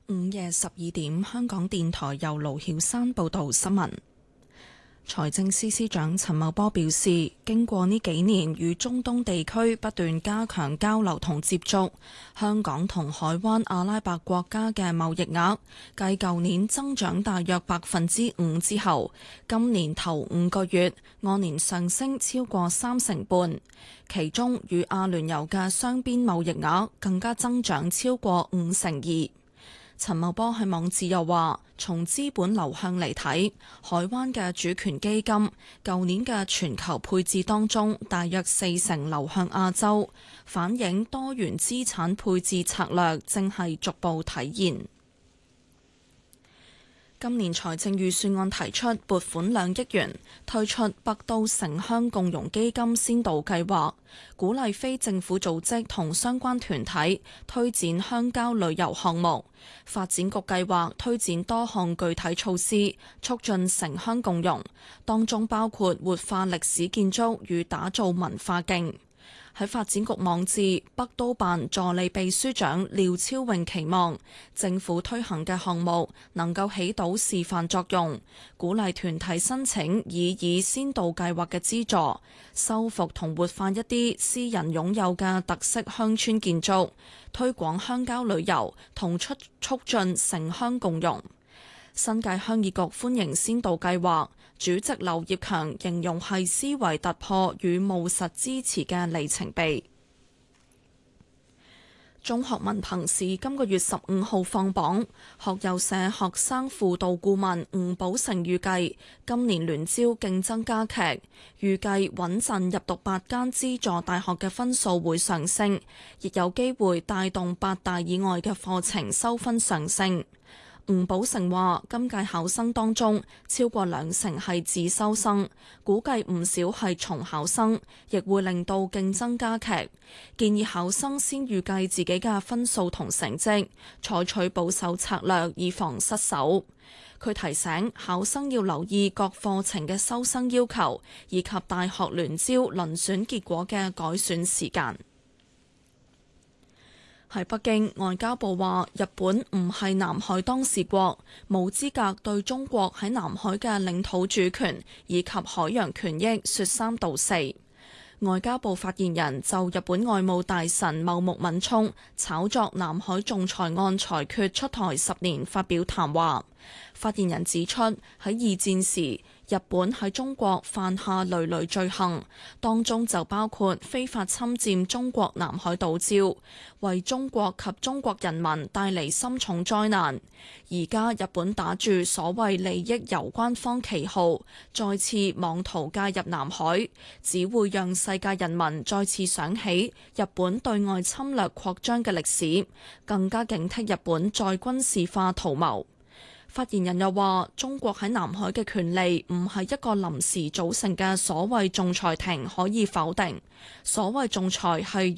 午夜12點，香港電台由盧曉山報道新聞。財政司司長陳茂波表示，經過呢幾年與中東地區不斷加強交流同接觸，香港同海灣阿拉伯國家嘅貿易額繼舊年增長大約5%之後，今年頭5個月按年上升超過3成半，其中與阿聯酋嘅雙邊貿易額更加增長超過52%。陳茂波喺網誌又話，從資本流向嚟睇，海灣嘅主權基金舊年嘅全球配置當中，大約40%流向亞洲，反映多元資產配置策略正係逐步體現。今年財政預算案提出撥款2億元，推出北都城鄉共融基金先導計劃，鼓勵非政府組織同相關團體推展鄉郊旅遊項目。發展局計劃推展多項具體措施，促進城鄉共融，當中包括活化歷史建築與打造文化徑。喺發展局網誌，北都辦助理秘書長廖超穎期望政府推行嘅項目能夠起到示範作用，鼓勵團體申請以先導計劃嘅資助，修復同活化一啲私人擁有嘅特色鄉村建築，推廣鄉郊旅遊同促進城鄉共融。新界鄉議局歡迎先導計劃，主席劉業強形容係思維突破與務實支持嘅里程碑。中學文憑試今個月15號放榜，學友社學生輔導顧問吳寶成預計今年聯招競爭加劇，預計穩陣入讀8間資助大學嘅分數會上升，亦有機會帶動8大以外嘅課程收分上升。吳寶成話：今屆考生當中超過20%係自修生，估計唔少係重考生，亦會令到競爭加劇。建議考生先預計自己嘅分數同成績，採取保守策略，以防失手。佢提醒考生要留意各課程嘅收生要求，以及大學聯招遴選結果嘅改選時間。喺北京，外交部話日本唔係南海當事國，冇資格對中國喺南海嘅領土主權以及海洋權益說三道四。外交部發言人就日本外務大臣茂木敏充炒作南海仲裁案裁決出台10年發表談話。發言人指出，喺二戰時，日本喺中國犯下累累罪行，當中就包括非法侵佔中國南海島礁，為中國及中國人民帶嚟深重災難。而家日本打住所謂利益攸關方旗號，再次妄圖介入南海，只會讓世界人民再次想起日本對外侵略擴張嘅歷史，更加警惕日本再軍事化圖謀。發言人又話：中國喺南海嘅權利唔係一個臨時組成嘅所謂仲裁庭可以否定。所謂仲裁係